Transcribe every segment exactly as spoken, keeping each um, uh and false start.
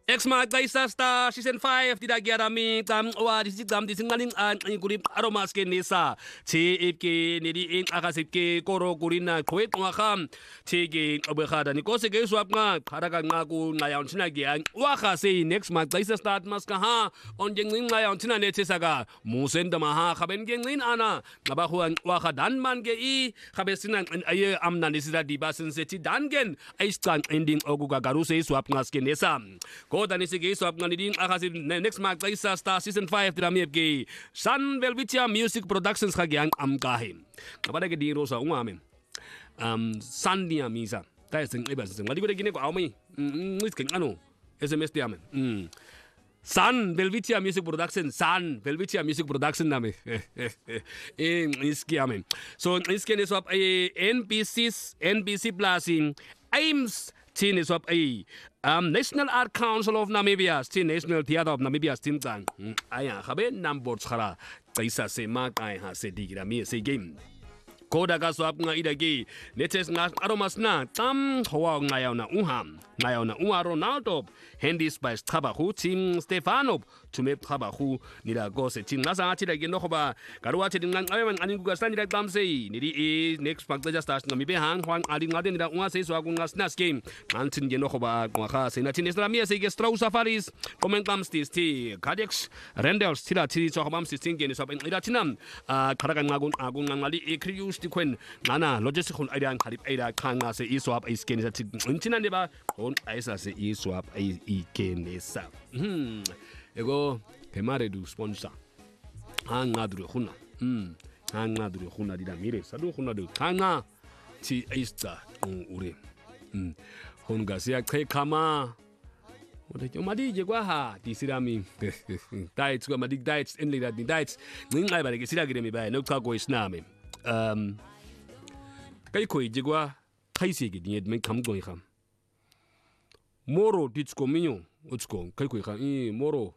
Ex Magdaisa Star, season five, did I get a me? Tam, or this is Dam, this running and Gurip Aromaske Nisa, T. Ipke, Nidi in Akasike, Koro Gurina, Kuet Wakam, Tigi, Obehada, Nikoseke Swapna, Karaganagu, Nayantinagi, and Waka say next Magdaisa Start Maskaha, on Jingling Nayantina Netisaga, Musen Damaha, Haben Genglin Anna, Nabahu and Waka Danman Gei, Habesina and Aye Amna Nisida Dibasan Seti Dangen, I stand ending Oguga Garuse Swapnaske Nesa. Kodan is a gay swap Nanidin Akasin next Mark Laisa Star season five Dramir Gay San Velvitia Music Productions Hagian Amgahim. Kabadaki di Rosa Umamin. Um Sandia Misa. That is in Ibasan. What do you get out me? Nisking Ano. S M S Diaman. San Velvitia Music Production, San Velvitia Music Production Name. In Iskiamin. So Iskin is up a N B C's N B C Plus in Ames. Tin is up a um, National Art Council of Namibia, Tin National Theatre of Namibia, Tin Tan. I have a number of Hara. Taisa say Mark, I have said, Digami, say game. Kodaga swap nga idagi. Latest nga aromas na tam hoa ngayaw na uham. Ngayaw na uha Ronaldo. Handy Spice trabajo Tim Stefano. Tumep trabajo nila go se Tim nasa ati lagi no ba. Karuwa tin ngang ayman aning gugastan nila damsay. Nidi e next pagtaja stars na mibehang Juan aling ngaden nila uha se swag nga snas game. Antin geno ba ngaka se natin islamia se Strauss Safaris. Comment comes this ti Cadex Rendels tila ti so bam sixteen gen so ida tinam. Karagan ngagun agun ngali e krius Queen Nana logistical idea and Kalip Ada Kanga say swap is skin that Intina never on Isa say e swap a e kenesa. Hmm. Ego Kemare do sponsor. Hangadru Huna. Hmm. Hangadru Huna dida mire. Sadu Huna do Kanga Ti Easter on Ure. Hmm. Hongasia Kama. What did you madi Jaguaha? Disirami. Diets go Madig diets in that the diets. Ning I get Siragami by no cargo is name. Um, kay koy jigwa kay sigi di men kam goy xam moro dit ko minyo utsko kay koy xam i moro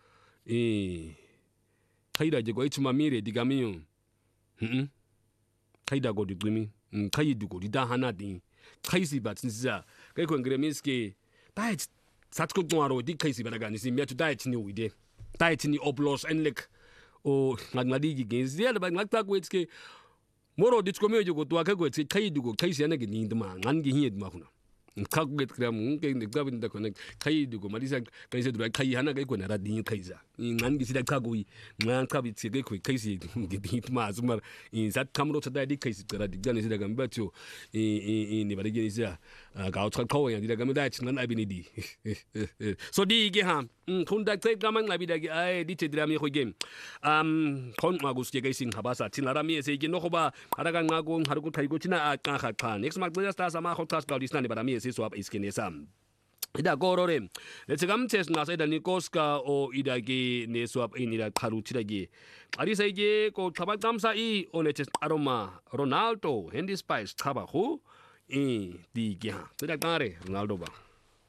e kay da jigwa ituma mire diga minyo hm kay da go di gumi kay du go di da hana di kay si bat nza kay ko ngre miski tait satko ngwaro di kay si banaga ni si metu tait ni wide tait ni oblos enlek o ngadi gi genzi ala ba ngakta ko itske Moro dit ko mejo go to akago ti kai dugo kai siana ge ni nduma ngangi hiye duma kuna kago get kram ke ne gabin da konek kai dugo marisa kai se dura kai hana ga ko na radin kai za ngangi sida kago yi ngan kabi ti ge ko kai si ge dit ma zumar in zat kamro ta da di kai si tara di gane sida ga mbatio e e ne bare ge sia ga utka ko ya di da ga mda ti nan abini di so di ge ha kun da kai ga man abi da ge ai di te dra mi ko game um kon ma gus ge ga sing habasa tin ara mi se ge no ko ba Haragan ngagung harugo kaigo china a kakha next mark the stars ama hotas gaudisna ne barami se swap iskinesa ida gorore let's come test na sai da nikoska o ida ge ne swap inida kharu chirage ari sai ge ko thabak gamsa I o ne test aroma Ronaldo Handy Spice thaba hu e di ge ha ida kare Ronaldo ba.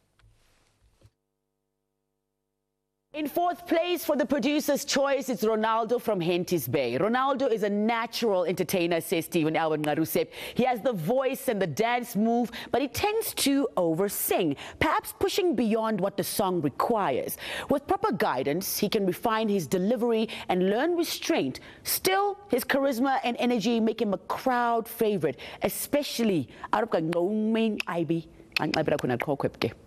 In fourth place for the producer's choice, it's Ronaldo from Henties Bay. Ronaldo is a natural entertainer, says Stephen Alvin Narusep. He has the voice and the dance move, but he tends to over-sing, perhaps pushing beyond what the song requires. With proper guidance, he can refine his delivery and learn restraint. Still, his charisma and energy make him a crowd favorite, especially out of Ivy.